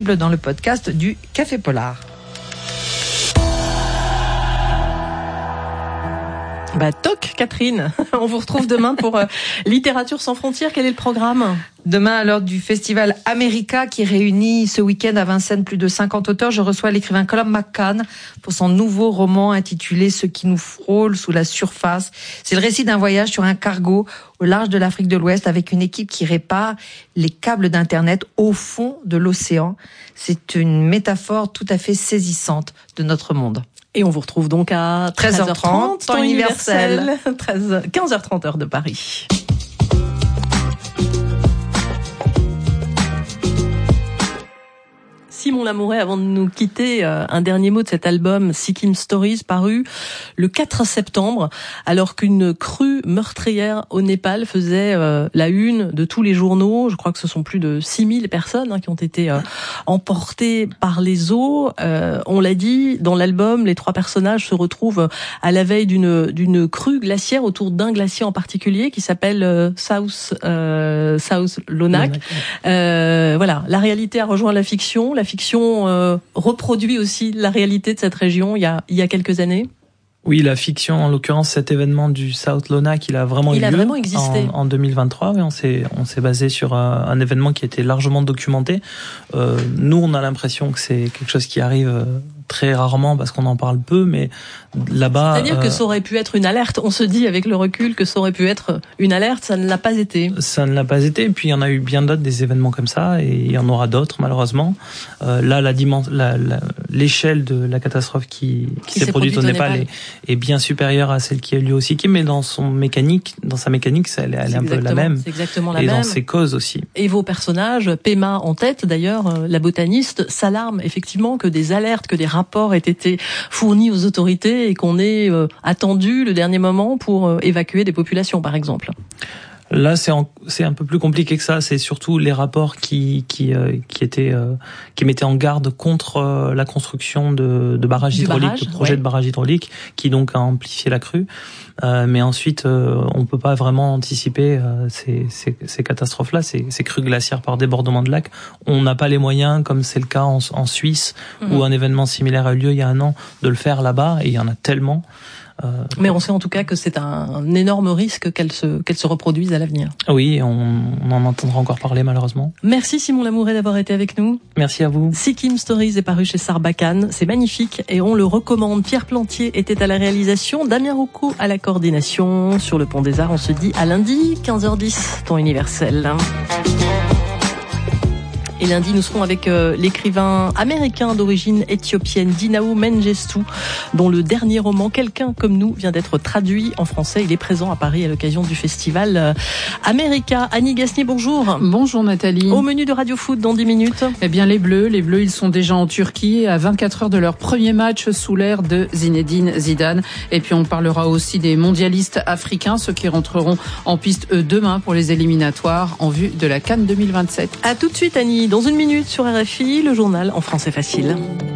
disponible dans le podcast du Café Polar. Toc, Catherine. On vous retrouve demain pour Littérature sans frontières. Quel est le programme ? Demain, à l'heure du festival America qui réunit ce week-end à Vincennes plus de 50 auteurs, je reçois l'écrivain Colum McCann pour son nouveau roman intitulé « Ce qui nous frôle sous la surface ». C'est le récit d'un voyage sur un cargo au large de l'Afrique de l'Ouest avec une équipe qui répare les câbles d'Internet au fond de l'océan. C'est une métaphore tout à fait saisissante de notre monde. Et on vous retrouve donc à 13h30, temps universel, 15h30 heure de Paris. Simon Lamouret, avant de nous quitter, un dernier mot de cet album Sikkim Stories paru le 4 septembre, alors qu'une crue meurtrière au Népal faisait la une de tous les journaux. Je crois que ce sont plus de 6000 personnes qui ont été emportées par les eaux. On l'a dit, dans l'album, les 3 personnages se retrouvent à la veille d'une crue glaciaire autour d'un glacier en particulier qui s'appelle South Lonak. Voilà, la réalité a rejoint la fiction. La fiction reproduit aussi la réalité de cette région il y a quelques années. Oui, la fiction, en l'occurrence, cet événement du South Lonak, il a vraiment existé en 2023. Oui, on s'est basé sur un événement qui était largement documenté. Nous, on a l'impression que c'est quelque chose qui arrive très rarement parce qu'on en parle peu, mais là-bas... C'est-à-dire que ça aurait pu être une alerte. On se dit avec le recul que ça aurait pu être une alerte, ça ne l'a pas été. Ça ne l'a pas été, et puis il y en a eu bien d'autres, des événements comme ça, et il y en aura d'autres malheureusement. Là, l'échelle de la catastrophe qui s'est produite au Népal est bien supérieure à celle qui a eu lieu au Sikkim, mais dans sa mécanique, elle est un peu la même. C'est exactement la même. Et dans ses causes aussi. Et vos personnages, Pema en tête d'ailleurs, la botaniste, s'alarme effectivement que des alertes, que des rapports aient été fournis aux autorités et qu'on ait attendu le dernier moment pour évacuer des populations, par exemple. Là, c'est un peu plus compliqué que ça. C'est surtout les rapports qui mettaient en garde contre la construction de barrages hydrauliques, de projets de barrages hydrauliques, qui donc a amplifié la crue. Mais ensuite, on peut pas vraiment anticiper ces catastrophes-là, ces crues glaciaires par débordement de lacs. On n'a pas les moyens, comme c'est le cas en Suisse, où un événement similaire a eu lieu il y a un an, de le faire là-bas, et il y en a tellement. Mais on sait en tout cas que c'est un énorme risque qu'elle se reproduise à l'avenir. Oui, on en entendra encore parler malheureusement. Merci Simon Lamouret d'avoir été avec nous. Merci à vous. Sikkim Stories est paru chez Sarbacane, c'est magnifique et on le recommande. Pierre Plantier était à la réalisation, Damien Roucault à la coordination. Sur le Pont des Arts, on se dit à lundi, 15h10, temps universel. Et lundi, nous serons avec l'écrivain américain d'origine éthiopienne Dinao Mengestu, dont le dernier roman, Quelqu'un comme nous, vient d'être traduit en français. Il est présent à Paris à l'occasion du festival America. Annie Gasnier, bonjour. Bonjour Nathalie. Au menu de Radio Foot dans 10 minutes. Eh bien les Bleus, ils sont déjà en Turquie à 24 heures de leur premier match sous l'ère de Zinedine Zidane. Et puis on parlera aussi des mondialistes africains, ceux qui rentreront en piste demain pour les éliminatoires en vue de la CAN 2027. À tout de suite Annie. Dans une minute sur RFI, le journal en français facile.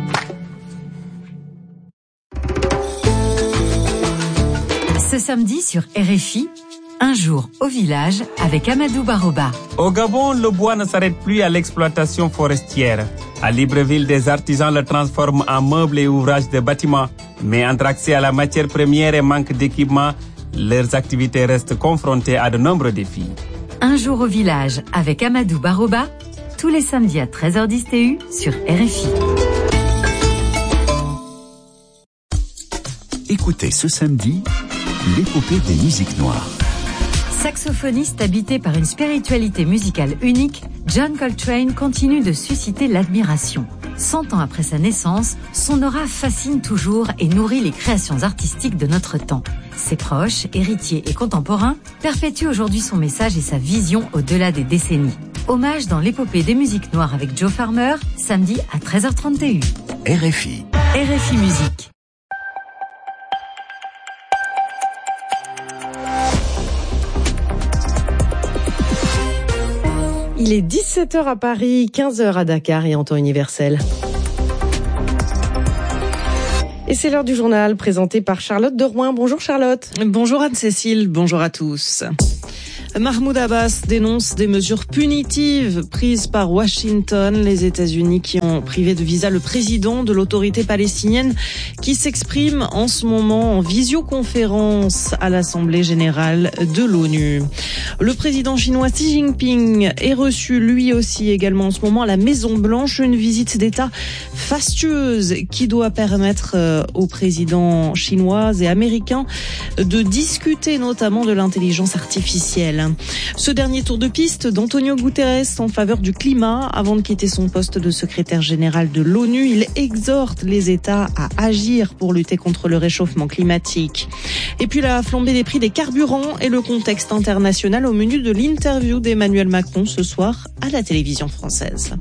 Ce samedi sur RFI, un jour au village avec Amadou Baroba. Au Gabon, le bois ne s'arrête plus à l'exploitation forestière. À Libreville, des artisans le transforment en meubles et ouvrages de bâtiments. Mais entre accès à la matière première et manque d'équipement, leurs activités restent confrontées à de nombreux défis. Un jour au village avec Amadou Baroba, tous les samedis à 13h10 TU sur RFI. Écoutez ce samedi l'épopée des musiques noires. Saxophoniste habité par une spiritualité musicale unique, John Coltrane continue de susciter l'admiration. 100 ans après sa naissance, son aura fascine toujours et nourrit les créations artistiques de notre temps. Ses proches, héritiers et contemporains perpétuent aujourd'hui son message et sa vision au-delà des décennies. Hommage dans l'épopée des musiques noires avec Joe Farmer, samedi à 13h30 TU. RFI. RFI Musique. Il est 17h à Paris, 15h à Dakar et en temps universel. Et c'est l'heure du journal présenté par Charlotte de Rouen. Bonjour Charlotte. Bonjour Anne-Cécile, bonjour à tous. Mahmoud Abbas dénonce des mesures punitives prises par Washington. Les États-Unis qui ont privé de visa le président de l'autorité palestinienne qui s'exprime en ce moment en visioconférence à l'Assemblée générale de l'ONU. Le président chinois Xi Jinping est reçu lui aussi également en ce moment à la Maison-Blanche, une visite d'État fastueuse qui doit permettre aux présidents chinois et américains de discuter notamment de l'intelligence artificielle. Ce dernier tour de piste d'Antonio Guterres en faveur du climat avant de quitter son poste de secrétaire général de l'ONU, il exhorte les États à agir pour lutter contre le réchauffement climatique. Et puis la flambée des prix des carburants et le contexte international au menu de l'interview d'Emmanuel Macron ce soir à la télévision française.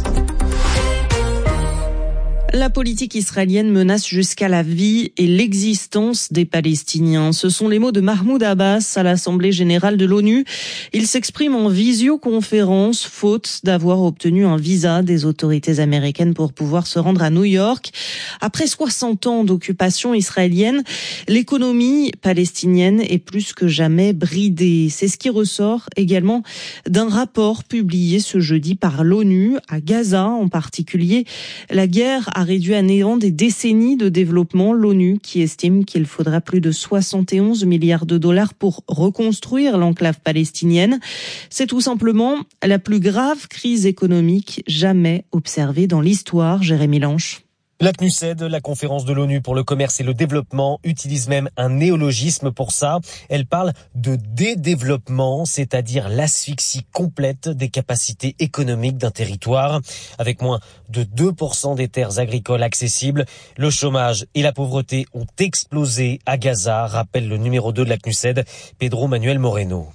La politique israélienne menace jusqu'à la vie et l'existence des Palestiniens. Ce sont les mots de Mahmoud Abbas à l'Assemblée générale de l'ONU. Il s'exprime en visioconférence, faute d'avoir obtenu un visa des autorités américaines pour pouvoir se rendre à New York. Après 60 ans d'occupation israélienne, l'économie palestinienne est plus que jamais bridée. C'est ce qui ressort également d'un rapport publié ce jeudi par l'ONU à Gaza en particulier. La guerre a réduit à néant des décennies de développement. L'ONU qui estime qu'il faudra plus de 71 milliards de dollars pour reconstruire l'enclave palestinienne. C'est tout simplement la plus grave crise économique jamais observée dans l'histoire. Jérémy Lanche. La CNUSED, la conférence de l'ONU pour le commerce et le développement, utilise même un néologisme pour ça. Elle parle de dédéveloppement, c'est-à-dire l'asphyxie complète des capacités économiques d'un territoire. Avec moins de 2% des terres agricoles accessibles, le chômage et la pauvreté ont explosé à Gaza, rappelle le numéro 2 de la CNUSED, Pedro Manuel Moreno.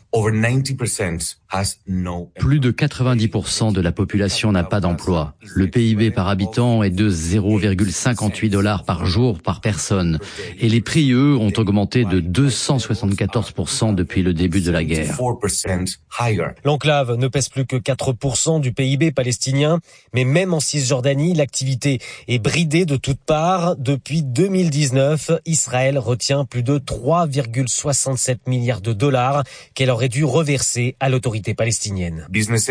Plus de 90% de la population n'a pas d'emploi. Le PIB par habitant est de 0,58 $ par jour par personne. Et les prix, eux, ont augmenté de 274% depuis le début de la guerre. L'enclave ne pèse plus que 4% du PIB palestinien, mais même en Cisjordanie, l'activité est bridée de toutes parts. Depuis 2019, Israël retient plus de 3,67 milliards de dollars qu'elle aurait dû reverser à l'autorité palestinienne.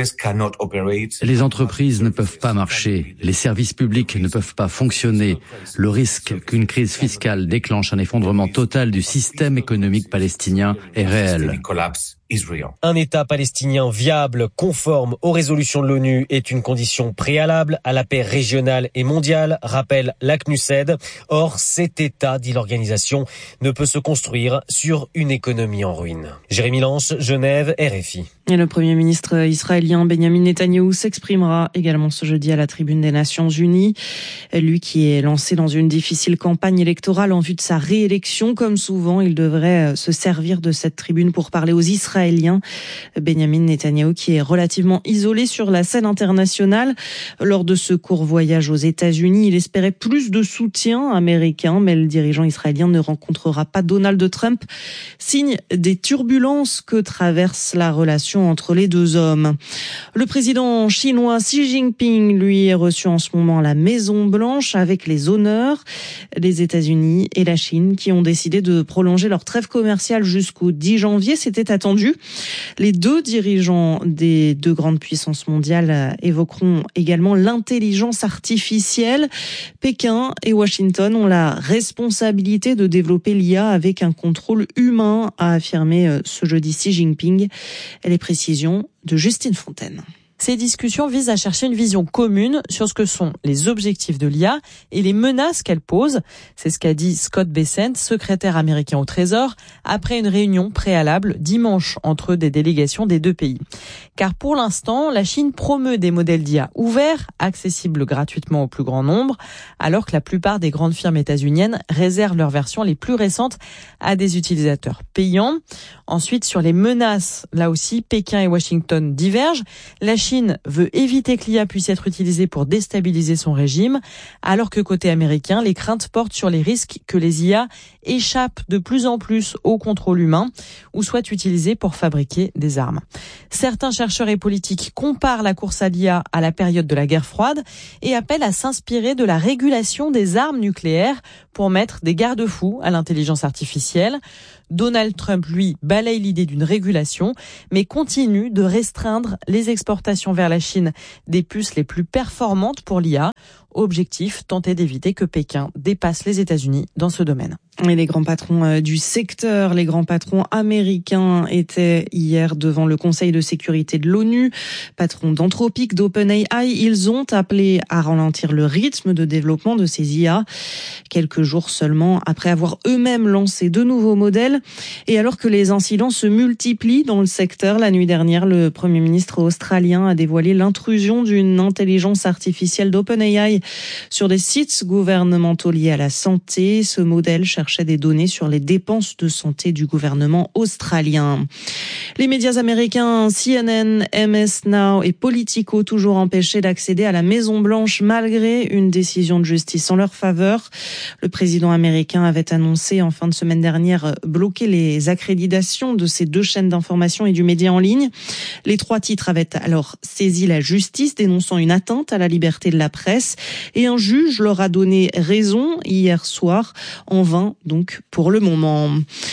Les entreprises ne peuvent pas marcher, les services publics ne peuvent pas fonctionner. Le risque qu'une crise fiscale déclenche un effondrement total du système économique palestinien est réel. Un État palestinien viable, conforme aux résolutions de l'ONU, est une condition préalable à la paix régionale et mondiale, rappelle la CNUSED. Or, cet État, dit l'organisation, ne peut se construire sur une économie en ruine. Jérémy Lanche, Genève, RFI. Et le Premier ministre israélien Benjamin Netanyahou s'exprimera également ce jeudi à la tribune des Nations Unies. Lui qui est lancé dans une difficile campagne électorale en vue de sa réélection, comme souvent, il devrait se servir de cette tribune pour parler aux Israéliens. Benjamin Netanyahou qui est relativement isolé sur la scène internationale. Lors de ce court voyage aux États-Unis, il espérait plus de soutien américain, mais le dirigeant israélien ne rencontrera pas Donald Trump, signe des turbulences que traverse la relation entre les deux hommes. Le président chinois Xi Jinping, lui, est reçu en ce moment à la Maison-Blanche avec les honneurs. Les États-Unis et la Chine qui ont décidé de prolonger leur trêve commerciale jusqu'au 10 janvier, c'était attendu. Les deux dirigeants des deux grandes puissances mondiales évoqueront également l'intelligence artificielle. Pékin et Washington ont la responsabilité de développer l'IA avec un contrôle humain, a affirmé ce jeudi Xi Jinping. Les précisions de Justine Fontaine. Ces discussions visent à chercher une vision commune sur ce que sont les objectifs de l'IA et les menaces qu'elle pose. C'est ce qu'a dit Scott Bessent, secrétaire américain au Trésor, après une réunion préalable dimanche entre des délégations des deux pays. Car pour l'instant, la Chine promeut des modèles d'IA ouverts, accessibles gratuitement au plus grand nombre, alors que la plupart des grandes firmes états-uniennes réservent leurs versions les plus récentes à des utilisateurs payants. Ensuite, sur les menaces, là aussi, Pékin et Washington divergent. La Chine Chine veut éviter que l'IA puisse être utilisée pour déstabiliser son régime, alors que côté américain, les craintes portent sur les risques que les IA échappent de plus en plus au contrôle humain ou soient utilisées pour fabriquer des armes. Certains chercheurs et politiques comparent la course à l'IA à la période de la guerre froide et appellent à s'inspirer de la régulation des armes nucléaires pour mettre des garde-fous à l'intelligence artificielle. Donald Trump, lui, balaye l'idée d'une régulation, mais continue de restreindre les exportations vers la Chine des puces les plus performantes pour l'IA. Objectif, tenter d'éviter que Pékin dépasse les États-Unis dans ce domaine. Et les grands patrons du secteur, les grands patrons américains étaient hier devant le Conseil de sécurité de l'ONU. Patrons d'Anthropic, d'OpenAI, ils ont appelé à ralentir le rythme de développement de ces IA. Quelques jours seulement après avoir eux-mêmes lancé de nouveaux modèles. Et alors que les incidents se multiplient dans le secteur, la nuit dernière, le Premier ministre australien a dévoilé l'intrusion d'une intelligence artificielle d'OpenAI sur des sites gouvernementaux liés à la santé. Ce modèle cherchait des données sur les dépenses de santé du gouvernement australien. Les médias américains CNN, MS Now et Politico toujours empêchés d'accéder à la Maison-Blanche malgré une décision de justice en leur faveur. Le président américain avait annoncé en fin de semaine dernière bloquer les accréditations de ces deux chaînes d'information et du média en ligne. Les trois titres avaient alors saisi la justice dénonçant une atteinte à la liberté de la presse et un juge leur a donné raison hier soir, en vain donc pour le moment.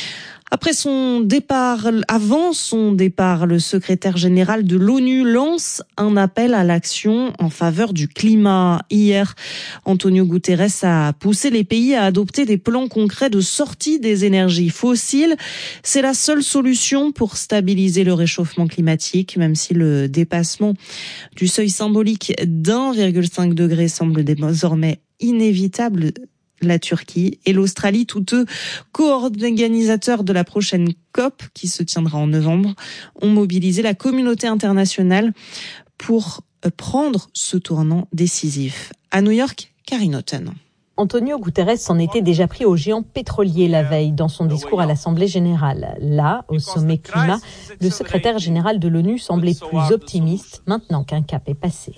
Avant son départ, le secrétaire général de l'ONU lance un appel à l'action en faveur du climat. Hier, Antonio Guterres a poussé les pays à adopter des plans concrets de sortie des énergies fossiles. C'est la seule solution pour stabiliser le réchauffement climatique, même si le dépassement du seuil symbolique d'1,5 degré semble désormais inévitable. La Turquie et l'Australie, tous deux co-organisateurs de la prochaine COP qui se tiendra en novembre, ont mobilisé la communauté internationale pour prendre ce tournant décisif. À New York, Karine Houghton. Antonio Guterres s'en était déjà pris aux géants pétroliers la veille dans son discours à l'Assemblée générale. Là, au sommet climat, le secrétaire général de l'ONU semblait plus optimiste maintenant qu'un cap est passé.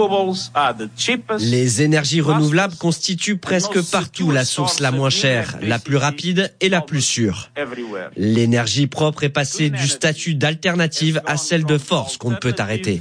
Les énergies renouvelables constituent presque partout la source la moins chère, la plus rapide et la plus sûre. L'énergie propre est passée du statut d'alternative à celle de force qu'on ne peut arrêter.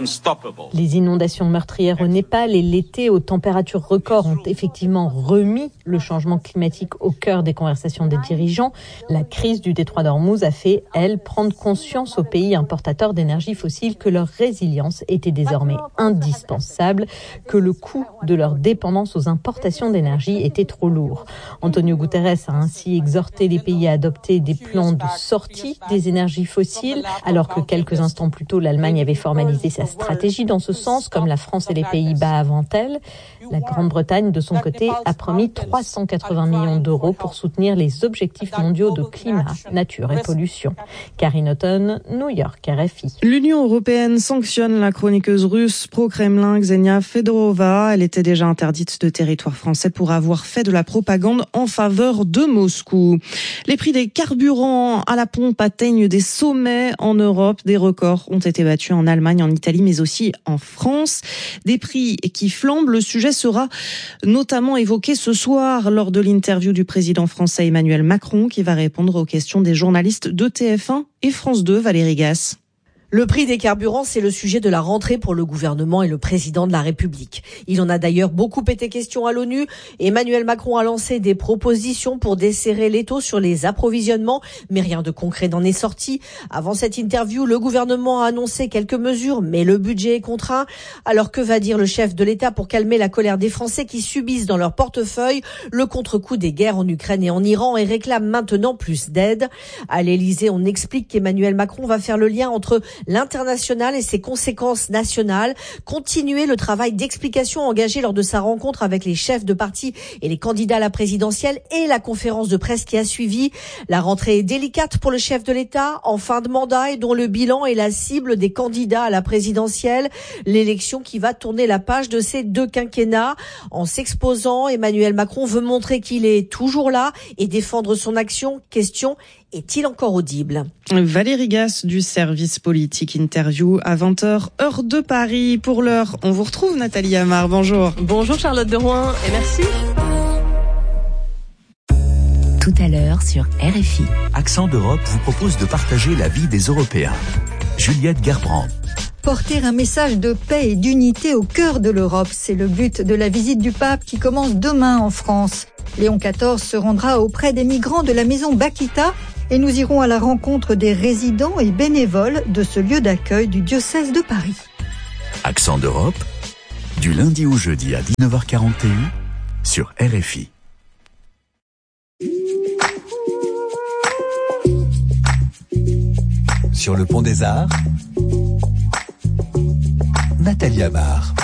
Les inondations meurtrières au Népal et l'été aux températures records ont effectivement remis le changement climatique au cœur des conversations des dirigeants. La crise du détroit d'Ormuz a fait, elle, prendre conscience aux pays importateurs d'énergie fossile que leur résilience était désormais indispensable, que le coût de leur dépendance aux importations d'énergie était trop lourd. Antonio Guterres a ainsi exhorté les pays à adopter des plans de sortie des énergies fossiles, alors que quelques instants plus tôt, l'Allemagne avait formalisé sa stratégie dans ce sens, comme la France et les Pays-Bas avant elle. La Grande-Bretagne, de son côté, a promis 380 millions d'euros pour soutenir les objectifs mondiaux de climat, nature et pollution. Karine Houghton, New York, RFI. L'Union européenne sanctionne la chroniqueuse russe pro-Kremlin Ksenia Fedorova. Elle était déjà interdite de territoire français pour avoir fait de la propagande en faveur de Moscou. Les prix des carburants à la pompe atteignent des sommets en Europe. Des records ont été battus en Allemagne, en Italie, mais aussi en France. Des prix qui flambent. Le sujet sera notamment évoqué ce soir lors de l'interview du président français Emmanuel Macron qui va répondre aux questions des journalistes de TF1 et France 2. Valérie Gasse. Le prix des carburants, c'est le sujet de la rentrée pour le gouvernement et le président de la République. Il en a d'ailleurs beaucoup été question à l'ONU. Emmanuel Macron a lancé des propositions pour desserrer l'étau sur les approvisionnements, mais rien de concret n'en est sorti. Avant cette interview, le gouvernement a annoncé quelques mesures, mais le budget est contraint. Alors que va dire le chef de l'État pour calmer la colère des Français qui subissent dans leur portefeuille le contre-coup des guerres en Ukraine et en Iran et réclament maintenant plus d'aide? À l'Élysée, on explique qu'Emmanuel Macron va faire le lien entre l'international et ses conséquences nationales, continuer le travail d'explication engagé lors de sa rencontre avec les chefs de parti et les candidats à la présidentielle et la conférence de presse qui a suivi. La rentrée est délicate pour le chef de l'État, en fin de mandat et dont le bilan est la cible des candidats à la présidentielle. L'élection qui va tourner la page de ces deux quinquennats. En s'exposant, Emmanuel Macron veut montrer qu'il est toujours là et défendre son action. Question: est-il encore audible ? Valérie Gasse du service politique interview à 20h, heure de Paris. Pour l'heure, on vous retrouve Nathalie Amar. Bonjour. Bonjour Charlotte de Rouen et merci. Tout à l'heure sur RFI. Accent d'Europe vous propose de partager la vie des Européens. Juliette Gerbrand. Porter un message de paix et d'unité au cœur de l'Europe, c'est le but de la visite du pape qui commence demain en France. Léon XIV se rendra auprès des migrants de la maison Bakita et nous irons à la rencontre des résidents et bénévoles de ce lieu d'accueil du diocèse de Paris. Accent d'Europe, du lundi au jeudi à 19h41 sur RFI. Sur le pont des Arts, Nathalie Amar.